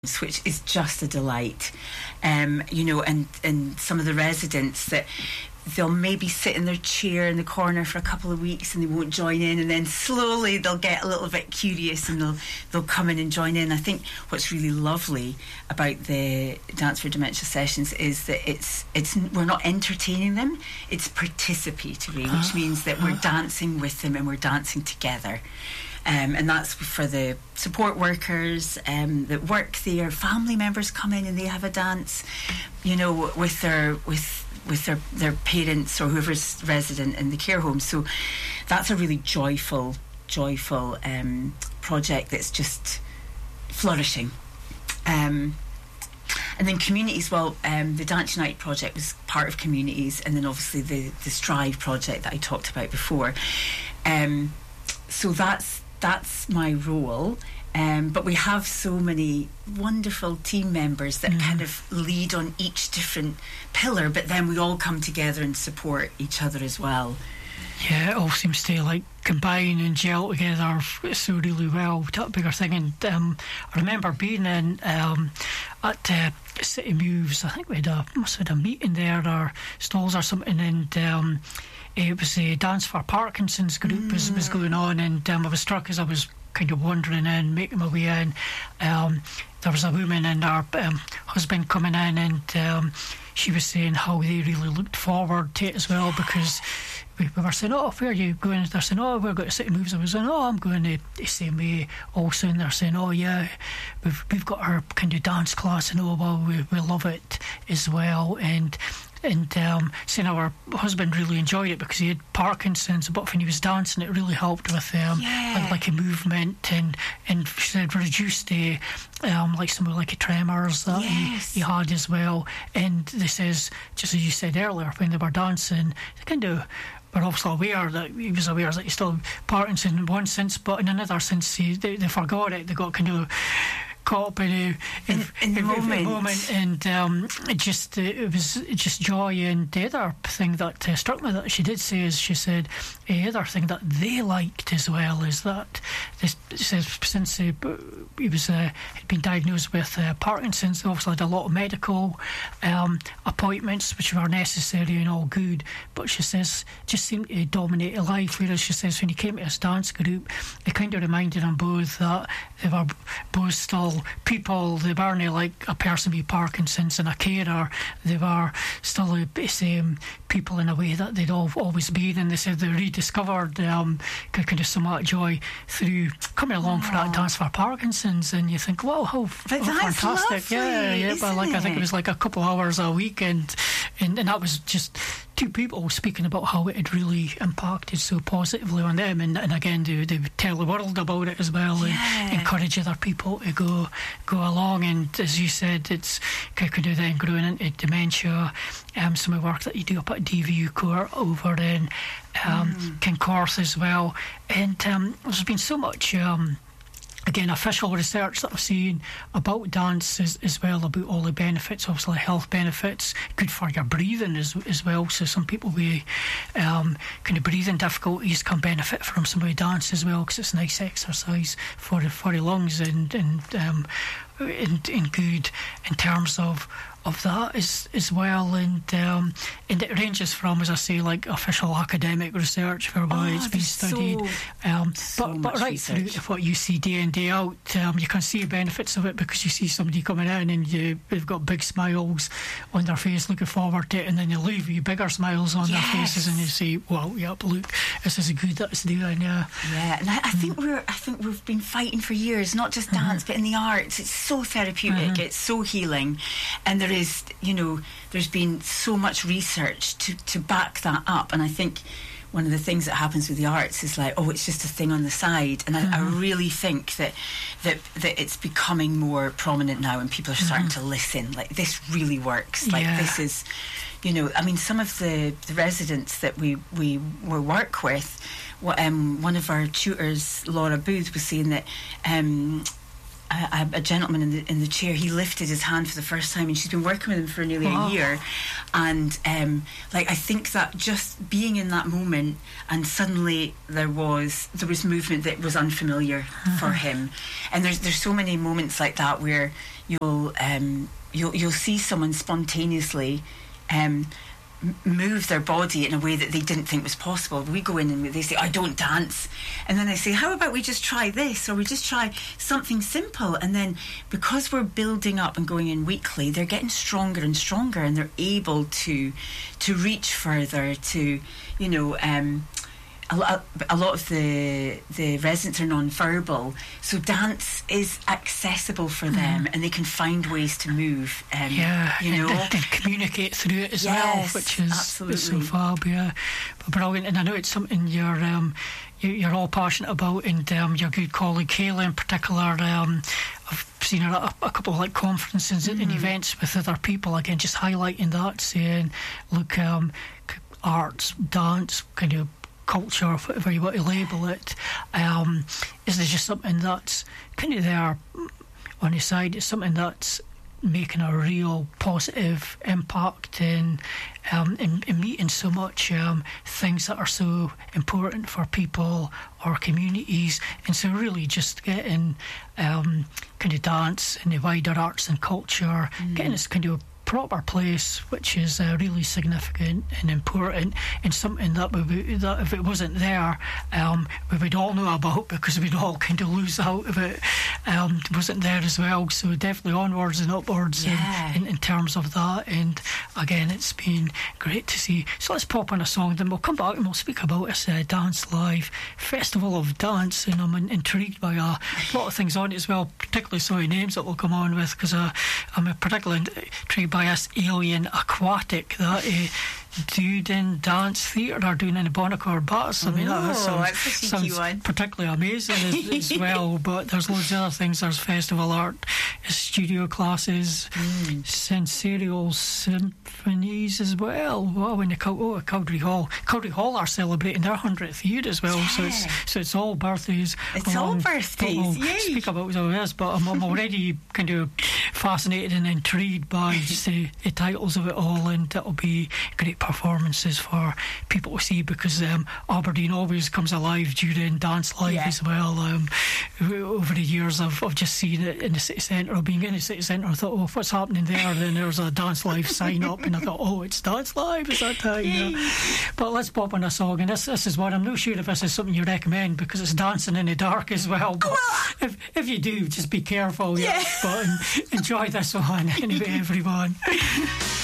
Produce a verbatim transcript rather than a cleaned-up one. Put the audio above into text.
which is just a delight. Um, you know, and, and some of the residents that they'll maybe sit in their chair in the corner for a couple of weeks and they won't join in, and then slowly they'll get a little bit curious and they'll they'll come in and join in. I think what's really lovely about the Dance for Dementia sessions is that it's it's we're not entertaining them, it's participatory, which means that we're dancing with them and we're dancing together. Um, and that's for the support workers um, that work there. Family members come in and they have a dance, you know, with their with with their, their parents or whoever's resident in the care home. So that's a really joyful, joyful um, project that's just flourishing. Um, and then communities, well, um, the Dance Unite project was part of communities, and then obviously the, the Strive project that I talked about before. Um, so that's that's my role. Um, but we have so many wonderful team members that mm. kind of lead on each different pillar, but then we all come together and support each other as well. Yeah, it all seems to like combine and gel together so really well. That bigger thing. And um, I remember being in um, at uh, City Moves. I think we had a must have had a meeting there or stalls or something, and um, it was a Dance for Parkinson's group mm. was, was going on, and um, I was struck as I was kind of wandering in, making my way in. Um, there was a woman and her um, husband coming in, and um, she was saying how they really looked forward to it as well, because we, we were saying, oh, where are you going? They're saying, oh, we're going to City Moves. I was saying, oh, I'm going to S M A also, and they're saying, oh yeah, we've we've got our kind of dance class, and oh well, we, we love it as well. And And um, saying our husband really enjoyed it because he had Parkinson's, but when he was dancing, it really helped with um, yeah. like a movement, and and she said reduced the um, like some of like a tremors that yes. he, he had as well. And this is just as you said earlier, when they were dancing, they kind of were also aware that he was aware that he still had Parkinson's in one sense, but in another sense, he, they, they forgot it. They got kind of caught up in, a, in, in, in the in, moment. in the moment, and um, it just uh, it was just joy. And the other thing that uh, struck me that she did say is, she said the other thing that they liked as well is that this says since he, he was uh, had been diagnosed with uh, Parkinson's, they obviously had a lot of medical um, appointments which were necessary and all good, but she says just seemed to dominate her life. Whereas she says when he came to this dance group, it kind of reminded them both that they were both still people. They weren't like a person with Parkinson's and a carer. They were still the same people in a way that they'd all, always been, and they said they rediscovered um, kind of some of that joy through coming along Aww. for that Dance for Parkinson's. And you think, wow, how, but how that's fantastic. Lovely, yeah, yeah. But like it? I think it was like a couple of hours a week, and, and, and that was just two people speaking about how it had really impacted so positively on them, and, and again they, they would tell the world about it as well, yeah. and encourage other people to go go along. And as you said, it's kind of then growing into dementia. Um, some of the work that you do up at D V U Court over in um, mm. Kincorth as well, and um, there's been so much um, again, official research that I've seen about dance as, as well, about all the benefits, obviously health benefits, good for your breathing as, as well. So some people with um, kind of breathing difficulties can benefit from some of the dance as well, because it's nice exercise for the, for the lungs, and, and, um, and, and good in terms of of that as, as well. And um, and it ranges from, as I say, like official academic research whereby oh, it's been studied, so, um, so but, but right research. through to what you see day in, day out. Um, you can see the benefits of it because you see somebody coming in and you, they've got big smiles on their face looking forward to it, and then they leave you bigger smiles on yes. their faces, and you say, well, yep, look, this is good, that's doing. Yeah, yeah. And I, I think mm. we're I think we've been fighting for years, not just dance, mm-hmm. but in the arts. It's so therapeutic, mm-hmm. it's so healing, and there is, you know, there's been so much research to, to back that up. And I think one of the things that happens with the arts is like, oh, it's just a thing on the side. And mm-hmm. I, I really think that, that that it's becoming more prominent now, and people are starting mm-hmm. to listen. Like, this really works. Like, yeah. this is, you know, I mean, some of the, the residents that we, we, we work with, um, one of our tutors, Laura Booth, was saying that um, a, a gentleman in the in the chair. He lifted his hand for the first time, and she's been working with him for nearly wow. a year. And um, like I think that just being in that moment, and suddenly there was there was movement that was unfamiliar uh-huh. for him. And there's there's so many moments like that where you'll um, you'll you'll see someone spontaneously Um, move their body in a way that they didn't think was possible. We go in and they say, I don't dance. And then I say, how about we just try this, or we just try something simple? And then because we're building up and going in weekly, they're getting stronger and stronger, and they're able to to reach further, to, you know, um, a lot, a lot of the the residents are non-verbal, so dance is accessible for mm. them, and they can find ways to move. Um, yeah, you know, and, and communicate through it as yes, well, which is, is so fab. Yeah, but brilliant. And I know it's something you're um, you're all passionate about, and um, your good colleague Kayla in particular. Um, I've seen her at a, a couple of like conferences mm. and events with other people. Again, just highlighting that, saying, look, um, arts, dance, kind of culture, whatever you want to label it, um, is there just something that's kind of there on the side? It's something that's making a real positive impact in um, in, in meeting so much um, things that are so important for people or communities, and so really just getting um, kind of dance and the wider arts and culture, mm. getting this kind of proper place, which is uh, really significant and important, and something that we would, that if it wasn't there, um, we would all know about, because we'd all kind of lose out if it um, wasn't there as well. So definitely onwards and upwards yeah. in, in, in terms of that. And again, it's been great to see. So let's pop on a song, then we'll come back and we'll speak about this uh, Dance Live Festival of Dance. And I'm in, intrigued by a lot of things on it as well, particularly some of the names that we'll come on with, because uh, I'm particularly intrigued by this Alien Aquatic that uh, Duden Dance Theatre are doing in the Bonacor Bus. I mean, oh, that sounds, sounds one. particularly amazing as, as well. But there's loads of other things. There's festival art, studio classes, mm. sensorial symphonies as well. Wow, in the oh, Cowdray Hall. Cowdray Hall are celebrating their hundredth year as well. Yeah. So it's so it's all birthdays. It's all birthdays. We'll Yay. Speak about all this, but I'm, I'm already kind of fascinated and intrigued by just the, the titles of it all, and it'll be great performances for people to see, because um, Aberdeen always comes alive during Dance Live yeah. as well. Um, over the years I've, I've just seen it in the city centre, or being in the city centre, I thought, oh, what's happening there? Then there was a Dance Live sign up, and I thought, oh, it's Dance Live, is that time? Yeah. But let's pop on a song, and this, this is one, I'm not sure if this is something you recommend, because it's dancing in the dark as well, but if, if you do, just be careful, yeah, yeah. but um, enjoy this one anyway, everyone.